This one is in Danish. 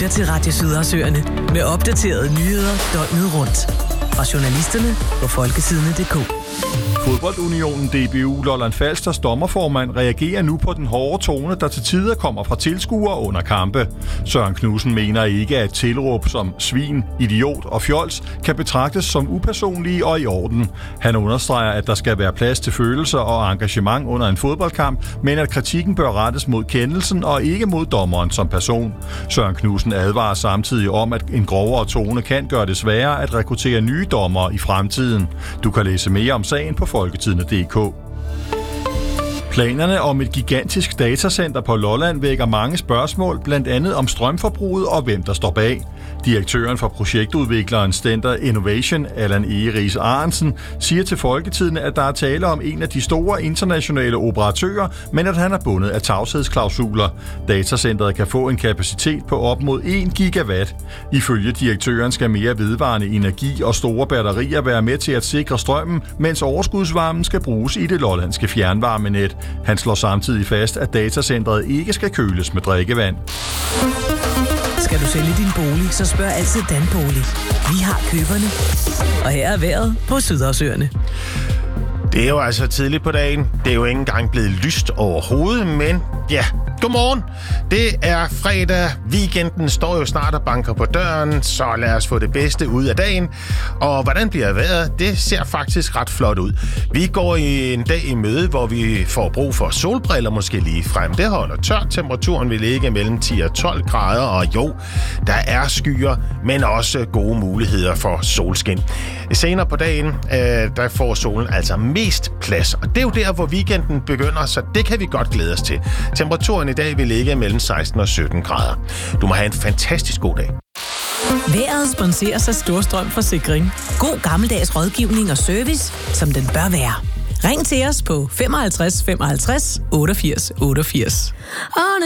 lytter til Radio Sydersøerne med opdaterede nyheder døgnet rundt. Fra journalisterne på folketidene.dk. Fodboldunionen DBU Lolland Falsters dommerformand reagerer nu på den hårde tone, der til tider kommer fra tilskuere under kampe. Søren Knudsen mener ikke, at tilråb som svin, idiot og fjols kan betragtes som upersonlige og i orden. Han understreger, at der skal være plads til følelser og engagement under en fodboldkamp, men at kritikken bør rettes mod kendelsen og ikke mod dommeren som person. Søren Knudsen advarer samtidig om, at en grovere tone kan gøre det sværere at rekruttere nye dommere i fremtiden. Du kan læse mere om sagen på folketidene.dk. Planerne om et gigantisk datacenter på Lolland vækker mange spørgsmål, blandt andet om strømforbruget og hvem der står bag. Direktøren for projektudvikleren Stender Innovation, Allan Egeris Arensen, siger til Folketidene, at der er tale om en af de store internationale operatører, men at han er bundet af tavshedsklausuler. Datacenteret kan få en kapacitet på op mod 1 gigawatt. Ifølge direktøren skal mere vedvarende energi og store batterier være med til at sikre strømmen, mens overskudsvarmen skal bruges i det lollandske fjernvarmenet. Han slår samtidig fast, at datacenteret ikke skal køles med drikkevand. Skal du sælge din bolig, så spørg altid Danbolig. Vi har køberne. Og her er vejret på Sydersøerne. Det er jo altså tidligt på dagen. Det er jo ikke engang blevet lyst overhovedet, men ja, godmorgen. Det er fredag. Weekenden står jo snart og banker på døren, så lad os få det bedste ud af dagen. Og hvordan bliver vejret? Det ser faktisk ret flot ud. Vi går i en dag i møde, hvor vi får brug for solbriller måske lige frem. Det holder tørt. Temperaturen vil ligge mellem 10 og 12 grader, og jo, der er skyer, men også gode muligheder for solskin. Senere på dagen, der får solen altså mest plads, og det er jo der, hvor weekenden begynder, så det kan vi godt glæde os til. Temperaturen i dag vil ligge mellem 16 og 17 grader. Du må have en fantastisk god dag. Vejret sponseres af Storstrøm Forsikring. God gammeldags rådgivning og service, som den bør være. Ring til os på 55 55 88 88.